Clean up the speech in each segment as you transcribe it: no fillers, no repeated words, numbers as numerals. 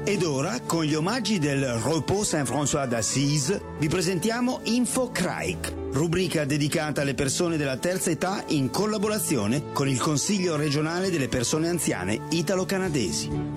Ed ora, con gli omaggi del Repos Saint-François d'Assise, vi presentiamo Info CRAIC, rubrica dedicata alle persone della terza età in collaborazione con il Consiglio regionale delle persone anziane italo-canadesi.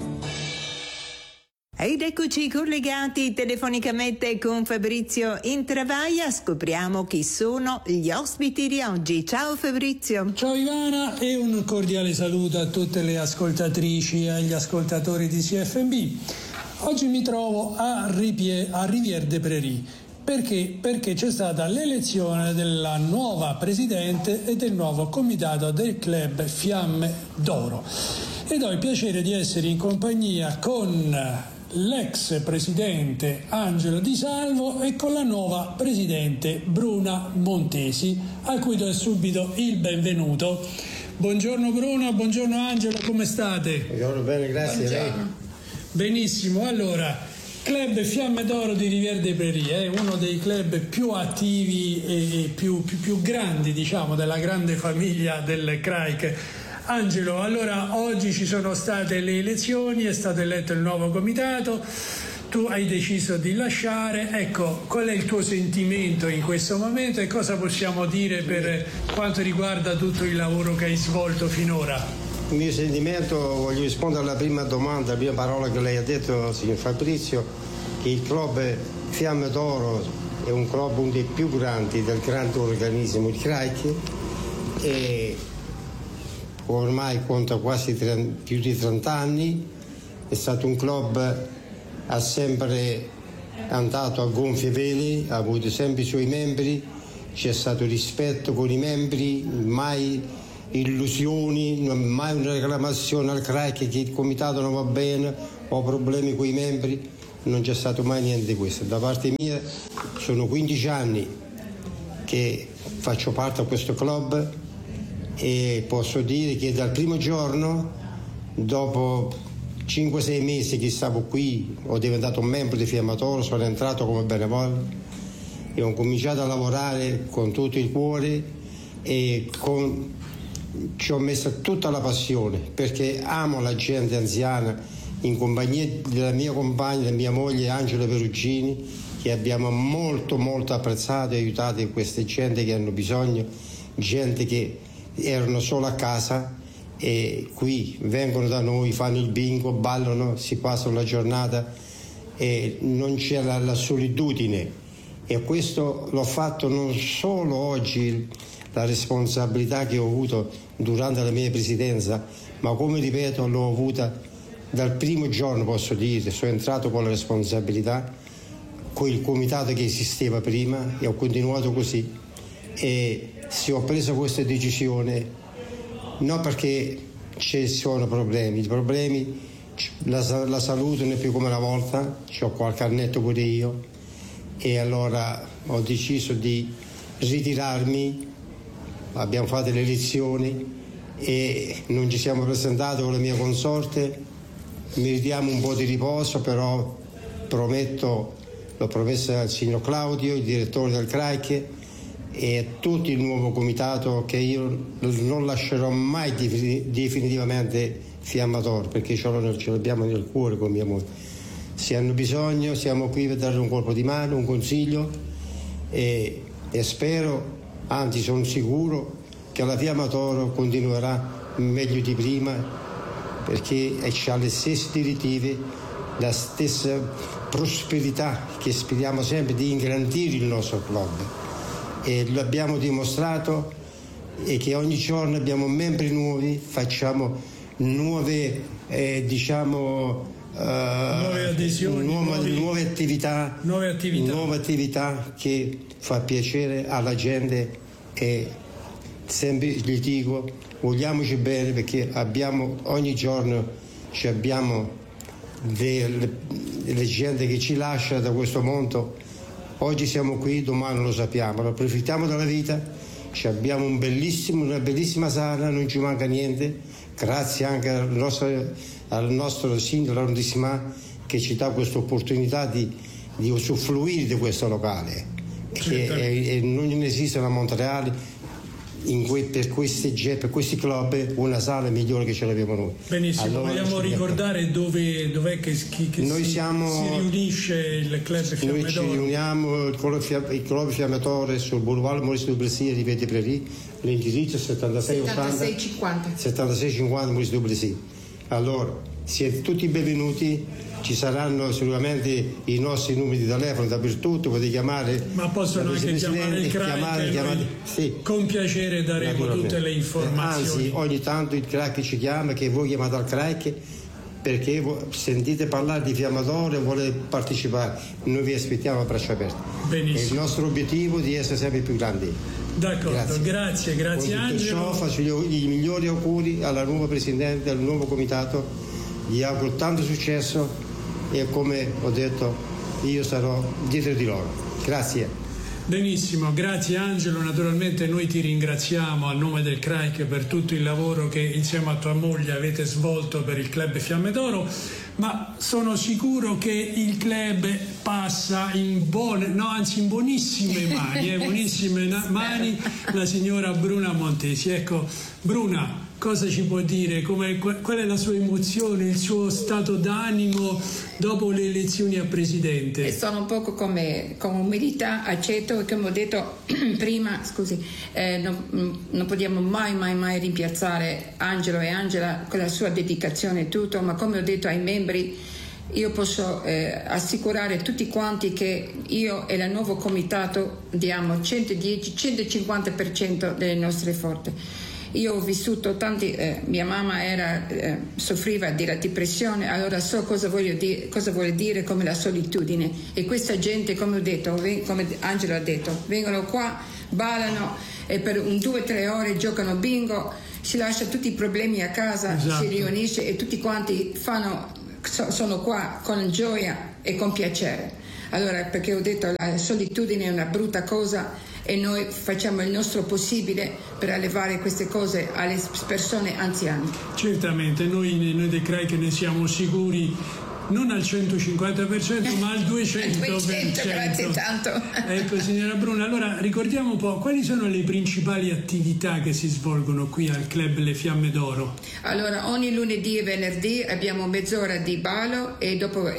Ed eccoci collegati telefonicamente con Fabrizio Intravaglia. Scopriamo chi sono gli ospiti di oggi. Ciao Fabrizio. Ciao Ivana e un cordiale saluto a tutte le ascoltatrici e agli ascoltatori di CFB. Oggi mi trovo a Rivière-des-Prairies. Perché? Perché c'è stata l'elezione della nuova presidente e del nuovo comitato del club Fiamme d'Oro. Ed ho il piacere di essere in compagnia con l'ex presidente Angelo Di Salvo e con la nuova presidente Bruna Montesi, a cui do subito il benvenuto. Buongiorno Bruna, buongiorno Angelo, come state? Buongiorno, bene, grazie. Lei? Benissimo, allora, Club Fiamme d'Oro di Rivière-des-Prairies è uno dei club più attivi e più grandi, diciamo, della grande famiglia del CRAIC. Angelo, allora oggi ci sono state le elezioni, è stato eletto il nuovo comitato, tu hai deciso di lasciare, ecco, qual è il tuo sentimento in questo momento e cosa possiamo dire per quanto riguarda tutto il lavoro che hai svolto finora? Il mio sentimento, voglio rispondere alla prima domanda, la prima parola che lei ha detto, signor Fabrizio, che il club Fiamme d'Oro è un club uno dei più grandi del grande organismo, il CRAIC, e ormai conta quasi più di 30 anni, è stato un club, ha sempre andato a gonfie vele, ha avuto sempre i suoi membri, c'è stato rispetto con i membri, mai illusioni, mai una reclamazione al CRAIC che il comitato non va bene o problemi con i membri, non c'è stato mai niente di questo. Da parte mia sono 15 anni che faccio parte di questo club e posso dire che dal primo giorno, dopo 5-6 mesi che stavo qui, ho diventato un membro di Fiamme d'Oro, sono entrato come benevolo e ho cominciato a lavorare con tutto il cuore e ci ho messo tutta la passione, perché amo la gente anziana, in compagnia della mia compagna, della mia moglie Angela Perugini, che abbiamo molto apprezzato e aiutato queste gente che hanno bisogno, gente che erano solo a casa e qui vengono da noi, fanno il bingo, ballano, si passano la giornata e non c'è la solitudine, e questo l'ho fatto non solo oggi, la responsabilità che ho avuto durante la mia presidenza, ma come ripeto l'ho avuta dal primo giorno, posso dire, sono entrato con la responsabilità, con il comitato che esisteva prima e ho continuato così. E se ho preso questa decisione non perché ci sono problemi, la salute non è più come una volta, ho qualche annetto pure io e allora ho deciso di ritirarmi, abbiamo fatto le elezioni e non ci siamo presentati con la mia consorte, meritiamo un po' di riposo, però l'ho promesso al signor Claudio, il direttore del CRAIC, e a tutto il nuovo comitato, che io non lascerò mai definitivamente Fiamme d'Oro, perché ce l'abbiamo nel cuore con mia moglie. Se hanno bisogno siamo qui per dare un colpo di mano, un consiglio e spero, anzi sono sicuro che la Fiamme d'Oro continuerà meglio di prima, perché ha le stesse direttive, la stessa prosperità che speriamo sempre di ingrandire il nostro club. E lo abbiamo dimostrato, e che ogni giorno abbiamo membri nuovi, facciamo nuove adesioni, nuove attività che fa piacere alla gente, e sempre gli dico vogliamoci bene, perché ogni giorno abbiamo delle gente che ci lascia da questo mondo. Oggi siamo qui, domani non lo sappiamo, approfittiamo della vita, abbiamo una bellissima sala, non ci manca niente, grazie anche al nostro sindaco dell'arrondissement che ci dà questa opportunità di usufruire di questo locale, e non esiste a Montreal per questi club una sala migliore che ce l'abbiamo noi. Benissimo, allora, vogliamo ricordare dov'è che si riunisce il Club Fiamme d'Oro? Noi ci riuniamo il Club Fiamme d'Oro sul Boulevard Maurice Duplessis di Via de Prairie, l'indirizzo 7650 Maurice Duplessis. Allora, siete tutti benvenuti. Ci saranno sicuramente i nostri numeri di telefono dappertutto, potete chiamare. Ma possono anche chiamare il CRAIC, sì. Con piacere daremo tutte le informazioni. Anzi, ogni tanto il CRAIC ci chiama, che voi chiamate al CRAIC perché sentite parlare di Fiamme d'Oro e vuole partecipare. Noi vi aspettiamo a braccia aperte. Benissimo. È il nostro obiettivo di essere sempre più grandi. D'accordo, grazie Angelo. Ciò faccio i migliori auguri alla nuova Presidente, al nuovo Comitato. Gli auguro tanto successo e come ho detto io sarò dietro di loro. Grazie. Benissimo, grazie Angelo. Naturalmente noi ti ringraziamo a nome del CRAIC per tutto il lavoro che insieme a tua moglie avete svolto per il Club Fiamme d'Oro, ma sono sicuro che il club passa in buonissime mani la signora Bruna Montesi. Ecco, Bruna, cosa ci può dire? Qual è la sua emozione, il suo stato d'animo dopo le elezioni a presidente? Sono un poco come umiltà, accetto, e come ho detto prima, non possiamo mai rimpiazzare Angelo e Angela con la sua dedicazione e tutto, ma come ho detto ai membri, io posso assicurare tutti quanti che io e il nuovo comitato diamo 110-150% delle nostre forze. Io ho vissuto mia mamma soffriva della depressione, allora so cosa vuole dire come la solitudine, e questa gente, come ho detto, come Angelo ha detto, vengono qua, ballano e per 2-3 ore giocano bingo, si lascia tutti i problemi a casa, esatto. Si riunisce e tutti quanti sono qua con gioia e con piacere. Allora, perché ho detto la solitudine è una brutta cosa e noi facciamo il nostro possibile per allevare queste cose alle persone anziane. Certamente, noi del CRAIC ne siamo sicuri, non al 150% ma al 200%. Grazie tanto. Ecco, signora Bruna, allora ricordiamo un po' quali sono le principali attività che si svolgono qui al Club Le Fiamme d'Oro. Allora, ogni lunedì e venerdì abbiamo mezz'ora di ballo e dopo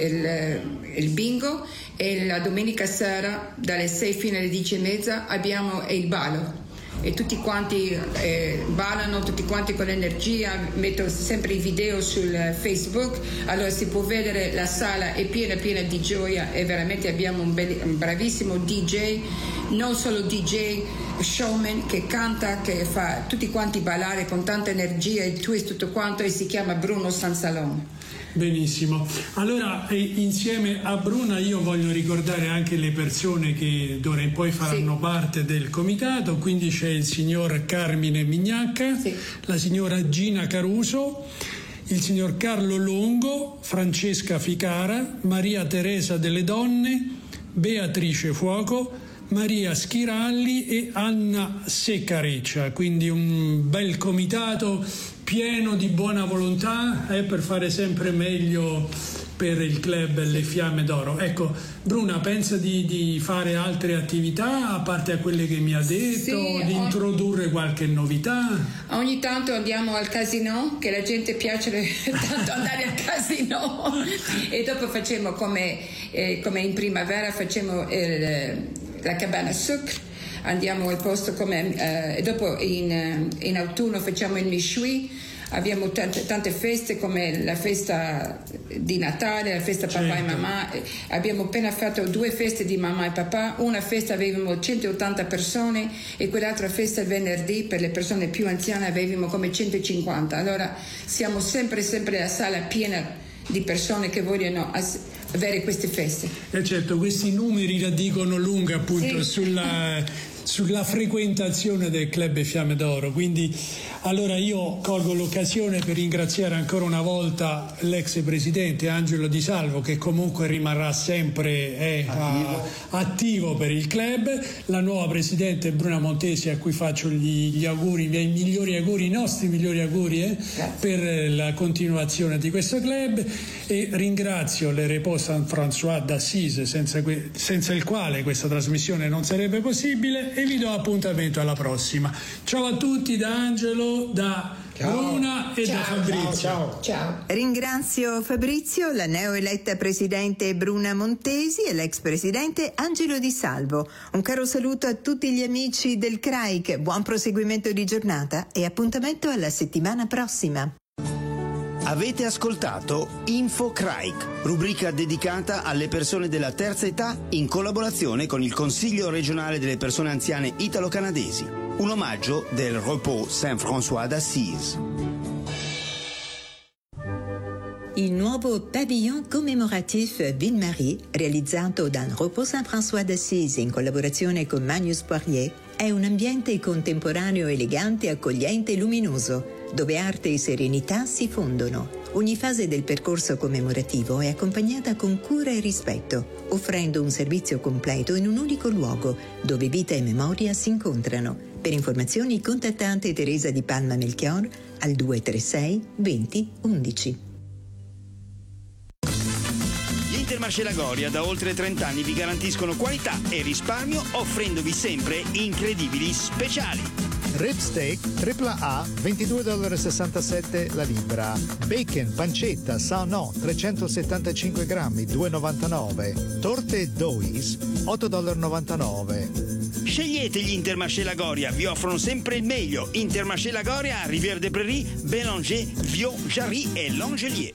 il bingo, e la domenica sera dalle 6 fino alle 10:30 abbiamo il ballo. E tutti quanti ballano, tutti quanti con energia. Metto sempre i video sul Facebook, allora si può vedere la sala è piena di gioia, e veramente abbiamo un bravissimo DJ, non solo DJ, showman che canta, che fa tutti quanti ballare con tanta energia e twist tutto quanto, e si chiama Bruno Sansalone. Benissimo, allora insieme a Bruna io voglio ricordare anche le persone che d'ora in poi faranno parte del comitato. Quindi c'è il signor Carmine Mignacca, la signora Gina Caruso, il signor Carlo Longo, Francesca Ficara, Maria Teresa Delle Donne, Beatrice Fuoco, Maria Schiralli e Anna Seccareccia. Quindi un bel comitato pieno di buona volontà per fare sempre meglio per il club Le Fiamme d'Oro. Ecco, Bruna, pensa di fare altre attività a parte a quelle che mi ha detto, di introdurre qualche novità? Ogni tanto andiamo al casino, che la gente piace tanto andare al casino, e dopo facciamo come in primavera facciamo la cabana sucre, andiamo al posto e dopo in autunno facciamo il Mishui. Abbiamo tante feste, come la festa di Natale, la festa papà e mamma. Abbiamo appena fatto 2 feste di mamma e papà. Una festa avevamo 180 persone e quell'altra festa il venerdì per le persone più anziane avevamo come 150. Allora siamo sempre la sala piena di persone che vogliono avere queste feste. E certo, questi numeri la dicono lunga appunto sulla frequentazione del Club Fiamme d'Oro. Quindi allora io colgo l'occasione per ringraziare ancora una volta l'ex presidente Angelo Di Salvo, che comunque rimarrà sempre attivo per il club, la nuova presidente Bruna Montesi, a cui faccio gli auguri, i nostri migliori auguri per la continuazione di questo club, e ringrazio l'Aéroport Saint-François d'Assise, senza il quale questa trasmissione non sarebbe possibile, e vi do appuntamento alla prossima. Ciao a tutti da Angelo, da Bruna e da Fabrizio. Ciao. Ringrazio Fabrizio, la neoeletta presidente Bruna Montesi e l'ex presidente Angelo Di Salvo. Un caro saluto a tutti gli amici del CRAIC, buon proseguimento di giornata e appuntamento alla settimana prossima. Avete ascoltato Info CRAIC, rubrica dedicata alle persone della terza età in collaborazione con il Consiglio regionale delle persone anziane italo-canadesi. Un omaggio del Repos Saint-François d'Assise. Il nuovo pavillon commémoratif Ville-Marie, realizzato dal Repos Saint-François d'Assise in collaborazione con Magnus Poirier, è un ambiente contemporaneo elegante, accogliente e luminoso, dove arte e serenità si fondono. Ogni fase del percorso commemorativo è accompagnata con cura e rispetto, offrendo un servizio completo in un unico luogo, dove vita e memoria si incontrano. Per informazioni contattate Teresa Di Palma Melchior al 236 20 11. Intermarché Lagoria da oltre 30 anni vi garantiscono qualità e risparmio, offrendovi sempre incredibili speciali. Rib steak AAA $22,67 la libra. Bacon pancetta Saint-No 375 grammi $2,99. Torte Dois $8,99. Scegliete gli Intermarché Lagoria, vi offrono sempre il meglio. Intermarché Lagoria, Rivière de Prairie, Bélanger, Viau, Jarry e Langelier.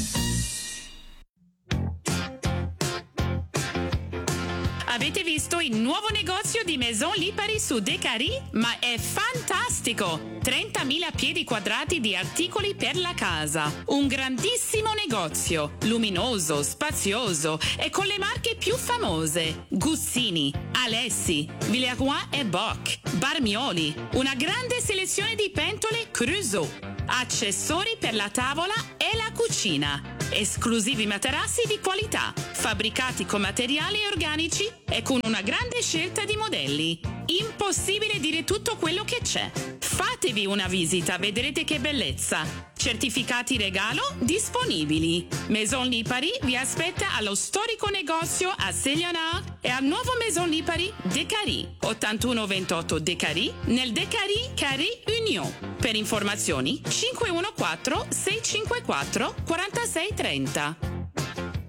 Avete visto il nuovo negozio di Maison Lipari su Décarie? Ma è fantastico! 30.000 piedi quadrati di articoli per la casa. Un grandissimo negozio, luminoso, spazioso e con le marche più famose. Gussini, Alessi, Villeroy e Boch, Barmioli. Una grande selezione di pentole Creusot. Accessori per la tavola e la cucina. Esclusivi materassi di qualità, fabbricati con materiali organici e con una grande scelta di modelli. Impossibile dire tutto quello che c'è. Fatevi una visita, vedrete che bellezza. Certificati regalo disponibili. Maison Lipari vi aspetta allo storico negozio a Seglionard e al nuovo Maison Lipari Décarie, 8128 Décarie, nel Décarie Carré Union. Per informazioni 514 654 4630.